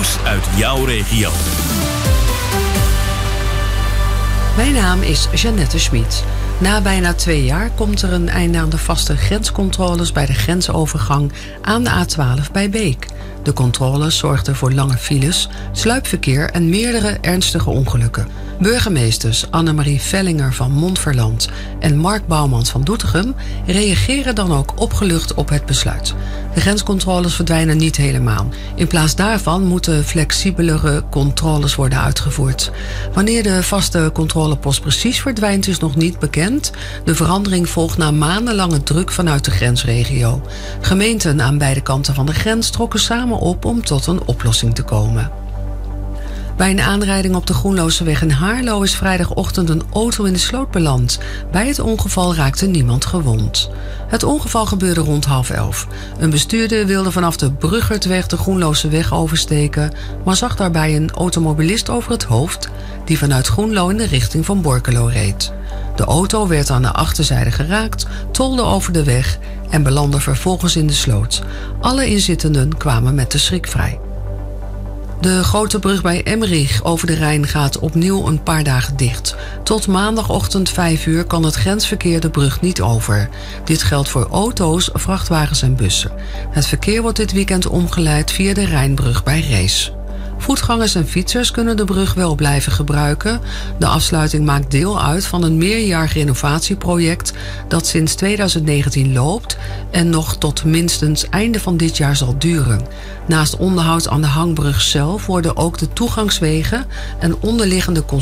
nieuws uit jouw regio. Mijn naam is Jeannette Schmid. Na bijna 2 jaar komt er een einde aan de vaste grenscontroles bij de grensovergang aan de A12 bij Beek. De controles zorgden voor lange files, sluipverkeer en meerdere ernstige ongelukken. Burgemeesters Annemarie Vellinger van Montferland en Mark Bouwmans van Doetinchem reageren dan ook opgelucht op het besluit. De grenscontroles verdwijnen niet helemaal. In plaats daarvan moeten flexibelere controles worden uitgevoerd. Wanneer de vaste controlepost precies verdwijnt is nog niet bekend. De verandering volgt na maandenlange druk vanuit de grensregio. Gemeenten aan beide kanten van de grens trokken samen op om tot een oplossing te komen. Bij een aanrijding op de Groenloseweg in Haarlo is vrijdagochtend een auto in de sloot beland. Bij het ongeval raakte niemand gewond. Het ongeval gebeurde rond 10:30. Een bestuurder wilde vanaf de Bruggertweg de Groenloseweg oversteken, maar zag daarbij een automobilist over het hoofd die vanuit Groenlo in de richting van Borculo reed. De auto werd aan de achterzijde geraakt, tolde over de weg en belandde vervolgens in de sloot. Alle inzittenden kwamen met de schrik vrij. De grote brug bij Emmerich over de Rijn gaat opnieuw een paar dagen dicht. Tot maandagochtend 5 uur kan het grensverkeer de brug niet over. Dit geldt voor auto's, vrachtwagens en bussen. Het verkeer wordt dit weekend omgeleid via de Rijnbrug bij Rees. Voetgangers en fietsers kunnen de brug wel blijven gebruiken. De afsluiting maakt deel uit van een meerjarig renovatieproject dat sinds 2019 loopt en nog tot minstens einde van dit jaar zal duren. Naast onderhoud aan de hangbrug zelf worden ook de toegangswegen en onderliggende